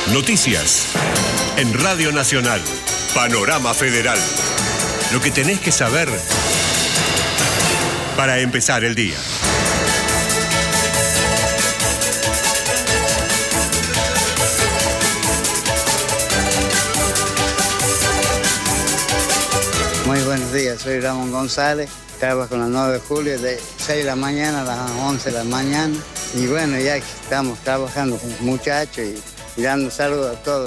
Noticias en Radio Nacional. Panorama Federal. Lo que tenés que saber para empezar el día. Muy buenos días, soy Ramón González, trabajo con la 9 de julio de 6 de la mañana a las 11 de la mañana. Y bueno, ya estamos trabajando con los muchachos y dando saludos a todos.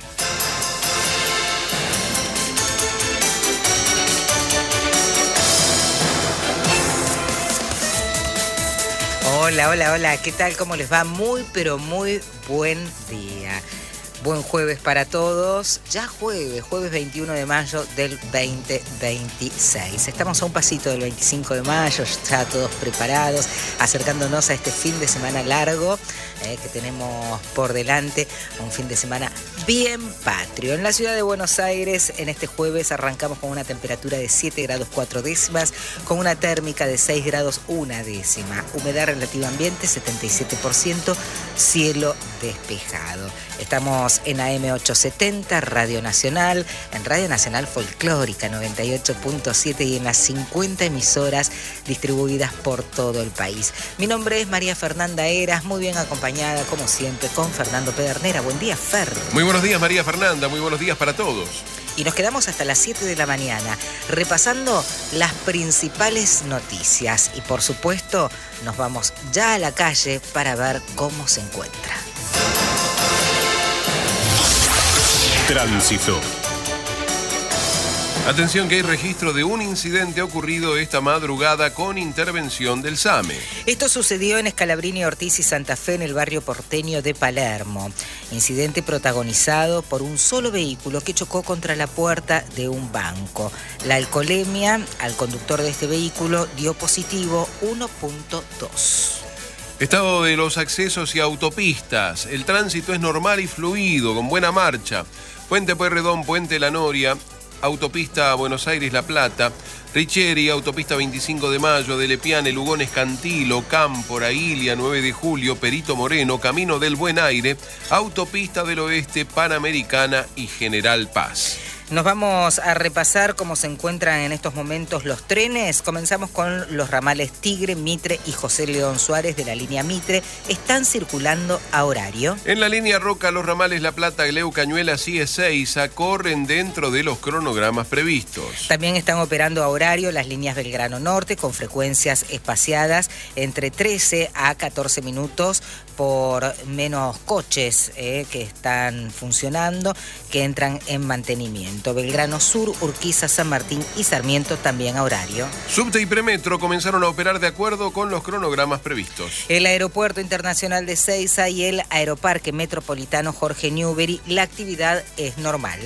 Hola, ¿qué tal? ¿Cómo les va? Muy, pero muy buen día. Buen jueves para todos. Ya jueves 21 de mayo del 2026. Estamos a un pasito del 25 de mayo, ya todos preparados, acercándonos a este fin de semana largo que tenemos por delante, un fin de semana bien patrio. En la ciudad de Buenos Aires, en este jueves arrancamos con una temperatura de 7 grados 4 décimas, con una térmica de 6 grados 1 décima, humedad relativa ambiente 77%, cielo despejado. Estamos en AM 870, Radio Nacional, en Radio Nacional Folclórica 98.7 y en las 50 emisoras distribuidas por todo el país. Mi nombre es María Fernanda Heras, muy bien acompañada como siempre con Fernando Pedernera. Buen día, Fer. Muy buenos días, María Fernanda, muy buenos días para todos. Y nos quedamos hasta las 7 de la mañana repasando las principales noticias y por supuesto nos vamos ya a la calle para ver cómo se encuentra. Tránsito. Atención que hay registro de un incidente ocurrido esta madrugada con intervención del SAME. Esto sucedió en Scalabrini, Ortiz y Santa Fe en el barrio porteño de Palermo. Incidente protagonizado por un solo vehículo que chocó contra la puerta de un banco. La alcoholemia al conductor de este vehículo dio positivo 1.2. Estado de los accesos y autopistas. El tránsito es normal y fluido, con buena marcha. Puente Pueyrredón, Puente La Noria, autopista Buenos Aires-La Plata, Richieri, autopista 25 de Mayo, de Lepiane, Lugones, Cantilo, Cámpora, Ilia, 9 de Julio, Perito Moreno, Camino del Buen Aire, autopista del Oeste, Panamericana y General Paz. Nos vamos a repasar cómo se encuentran en estos momentos los trenes. Comenzamos con los ramales Tigre, Mitre y José León Suárez de la línea Mitre. Están circulando a horario. En la línea Roca, los ramales La Plata, Gleu, Cañuelas y Ezeiza corren dentro de los cronogramas previstos. También están operando a horario las líneas Belgrano Norte con frecuencias espaciadas entre 13 a 14 minutos por menos coches que están funcionando, que entran en mantenimiento. Belgrano Sur, Urquiza, San Martín y Sarmiento también a horario. Subte y Premetro comenzaron a operar de acuerdo con los cronogramas previstos. El Aeropuerto Internacional de Ezeiza y el Aeroparque Metropolitano Jorge Newbery, la actividad es normal.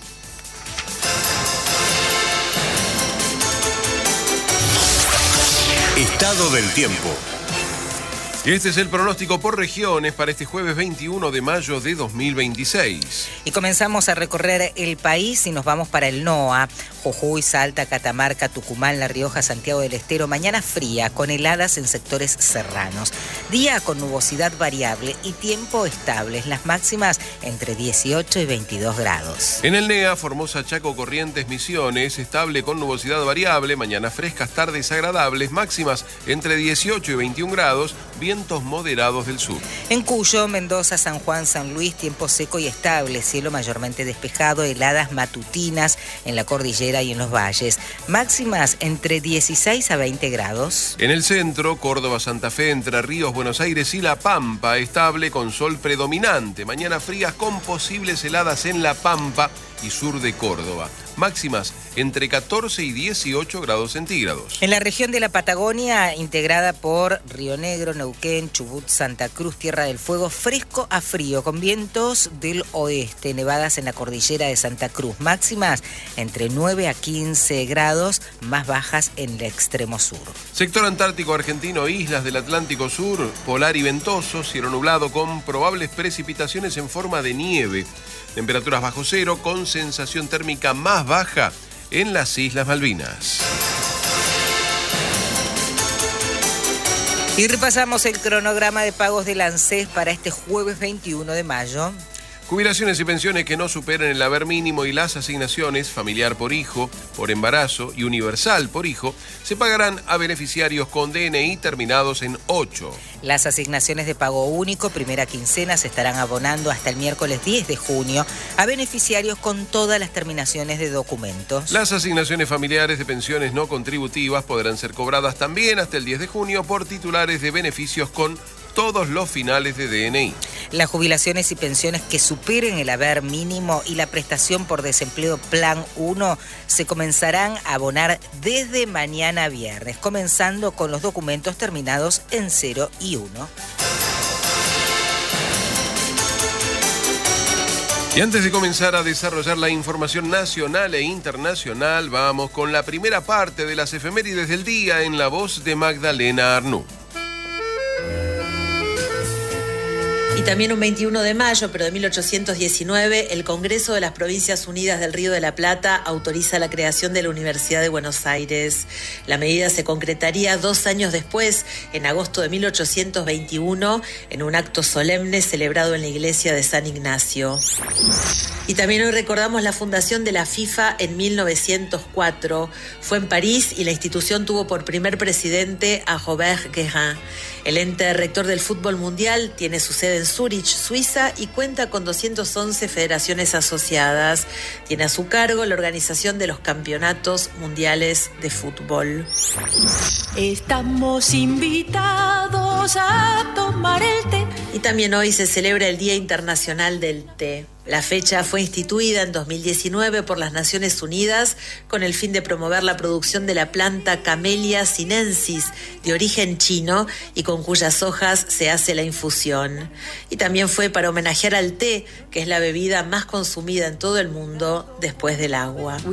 Estado del tiempo. Y este es el pronóstico por regiones para este jueves 21 de mayo de 2026. Y comenzamos a recorrer el país y nos vamos para el NOA. Jujuy, Salta, Catamarca, Tucumán, La Rioja, Santiago del Estero. Mañana fría, con heladas en sectores serranos. Día con nubosidad variable y tiempo estable. Las máximas entre 18 y 22 grados. En el NEA, Formosa, Chaco, Corrientes, Misiones, estable con nubosidad variable. Mañana frescas, tardes agradables. Máximas entre 18 y 21 grados. Vientos moderados del sur. En Cuyo, Mendoza, San Juan, San Luis, tiempo seco y estable, cielo mayormente despejado, heladas matutinas en la cordillera y en los valles. Máximas entre 16 a 20 grados. En el centro, Córdoba, Santa Fe, Entre Ríos, Buenos Aires y La Pampa, estable con sol predominante. Mañana frías con posibles heladas en La Pampa y sur de Córdoba. Máximas entre 14 y 18 grados centígrados. En la región de la Patagonia, integrada por Río Negro, Neuquén, Chubut, Santa Cruz, Tierra del Fuego, fresco a frío, con vientos del oeste, nevadas en la cordillera de Santa Cruz. Máximas entre 9 a 15 grados, más bajas en el extremo sur. Sector antártico argentino, islas del Atlántico Sur, polar y ventoso, cielo nublado con probables precipitaciones en forma de nieve. Temperaturas bajo cero con sensación térmica más baja en las Islas Malvinas. Y repasamos el cronograma de pagos del ANSES para este jueves 21 de mayo. Jubilaciones y pensiones que no superen el haber mínimo y las asignaciones familiar por hijo, por embarazo y universal por hijo se pagarán a beneficiarios con DNI terminados en 8. Las asignaciones de pago único, primera quincena, se estarán abonando hasta el miércoles 10 de junio a beneficiarios con todas las terminaciones de documentos. Las asignaciones familiares de pensiones no contributivas podrán ser cobradas también hasta el 10 de junio por titulares de beneficios con todos los finales de DNI. Las jubilaciones y pensiones que superen el haber mínimo y la prestación por desempleo Plan 1 se comenzarán a abonar desde mañana viernes, comenzando con los documentos terminados en 0 y 1. Y antes de comenzar a desarrollar la información nacional e internacional, vamos con la primera parte de las efemérides del día en la voz de Magdalena Arnú. Y también un 21 de mayo, pero de 1819, el Congreso de las Provincias Unidas del Río de la Plata autoriza la creación de la Universidad de Buenos Aires. La medida se concretaría 2 años después, en agosto de 1821, en un acto solemne celebrado en la iglesia de San Ignacio. Y también hoy recordamos la fundación de la FIFA en 1904. Fue en París y la institución tuvo por primer presidente a Robert Guérin. El ente rector del fútbol mundial tiene su sede en Zúrich, Suiza, y cuenta con 211 federaciones asociadas. Tiene a su cargo la organización de los campeonatos mundiales de fútbol. Estamos invitados a tomar el té. Y también hoy se celebra el Día Internacional del Té. La fecha fue instituida en 2019 por las Naciones Unidas con el fin de promover la producción de la planta Camellia sinensis, de origen chino y con cuyas hojas se hace la infusión. Y también fue para homenajear al té, que es la bebida más consumida en todo el mundo después del agua.